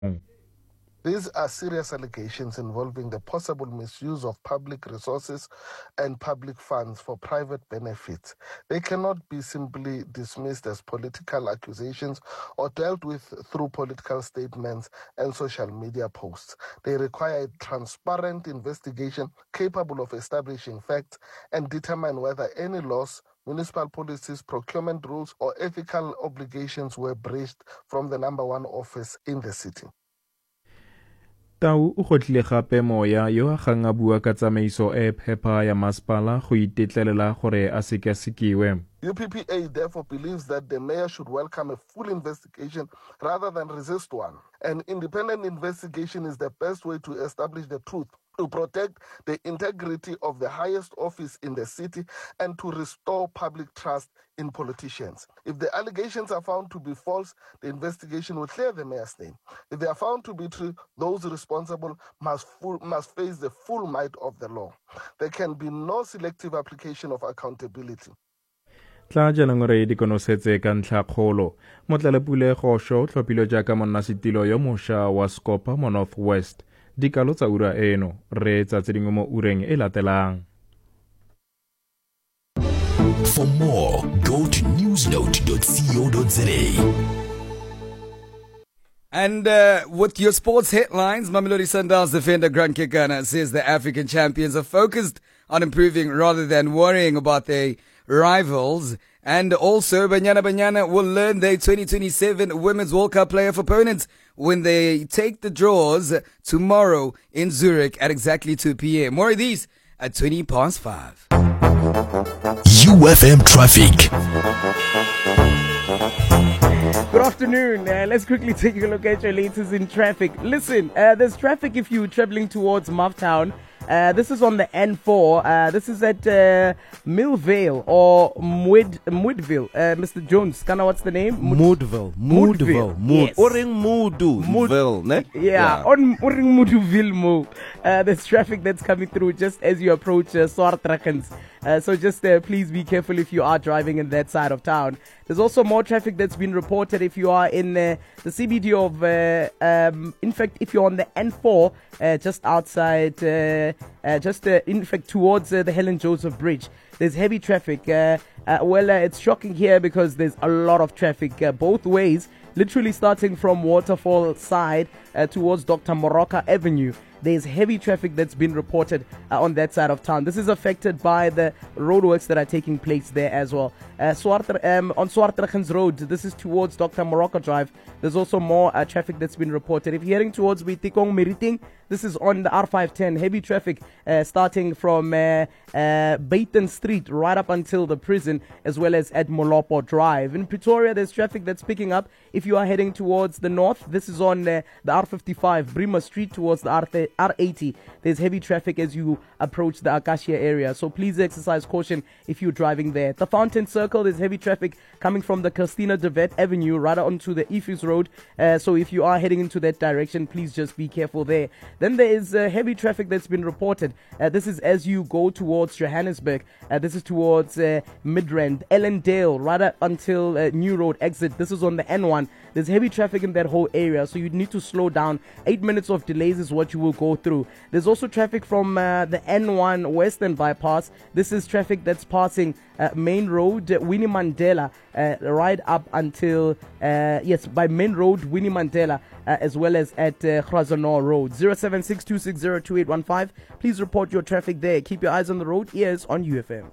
These are serious allegations involving the possible misuse of public resources and public funds for private benefits. They cannot be simply dismissed as political accusations or dealt with through political statements and social media posts. They require a transparent investigation capable of establishing facts and determine whether any laws, municipal policies, procurement rules, or ethical obligations were breached from the number one office in the city. Tau o gotlile gape moya yo a gang a bua ka tsamaiso e phepa ya masepala go itetlelela gore a sekasekiwe. UPPA therefore believes that the mayor should welcome a full investigation rather than resist one. An independent investigation is the best way to establish the truth, to protect the integrity of the highest office in the city, and to restore public trust in politicians. If the allegations are found to be false, the investigation will clear the mayor's name. If they are found to be true, those responsible must face the full might of the law. There can be no selective application of accountability. Tla jaanong re di konosetse ka ntlha kgolo Motlalepule Gosho o tlhophilwe jaaka monnasetilo yo mošwa wa Scopa mo North West. Dikalo tsa ura eno re tsa tse dingwe mo ureng e latelang. For more, go to newsnote.co.za. And with your sports headlines, Mamelodi Sundowns defender Grant Kekana says the African champions are focused on improving rather than worrying about their rivals. And also, Banyana will learn their 2027 Women's World Cup playoff opponents when they take the draws tomorrow in Zurich at exactly 2 p.m. More of these at 5:20. UFM traffic. Good afternoon. Let's quickly take a look at your latest in traffic. Listen, there's traffic if you're traveling towards Mufftown. This is on the N4. This is at Millvale or Moodville. Mr. Jones, Kana, what's the name? Moodville. Yes. Oring Moodville, ne? Yeah, on Oring Moodville Mo. There's traffic that's coming through just as you approach Swartrakens. So just please be careful if you are driving in that side of town. There's also more traffic that's been reported if you are in the CBD of, in fact, if you're on the N4, just outside, in fact, towards the Helen Joseph Bridge. There's heavy traffic. It's shocking here because there's a lot of traffic both ways, literally starting from Waterfall side towards Dr. Moroka Avenue. There's heavy traffic that's been reported on that side of town. This is affected by the roadworks that are taking place there as well. On Swartrakens Road, this is towards Dr. Morocco Drive. There's also more traffic that's been reported. If you're heading towards Bitikong Meriting, this is on the R510. Heavy traffic starting from Baton Street right up until the prison, as well as at Molopo Drive. In Pretoria, there's traffic that's picking up. If you are heading towards the north, this is on the R55, Bremer Street towards the R80. There's heavy traffic as you approach the Acacia area. So please exercise caution if you're driving there. The Fountain Circle, there's heavy traffic coming from the Christina de Wet Avenue right onto the Ifus Road. So if you are heading into that direction, please just be careful there. Then there is heavy traffic that's been reported. This is as you go towards Johannesburg. This is towards Midrand, Ellendale, right up until New Road exit. This is on the N1. There's heavy traffic in that whole area, so you need to slow down. 8 minutes of delays is what you will go through. There's also traffic from the N1 Western Bypass. This is traffic that's passing Main Road, Winnie Mandela, right up until, by Main Road, Winnie Mandela, as well as at Khrazanor Road. 0762602815. Please report your traffic there. Keep your eyes on the road. Ears on UFM.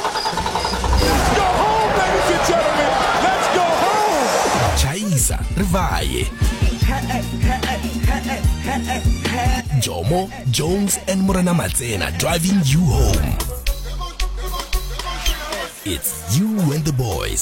Let's go home, ladies and gentlemen. Let's go home. Chaisa, Rivaye. Jomo, Jones, and Morana Matsena driving you home. It's you and the boys.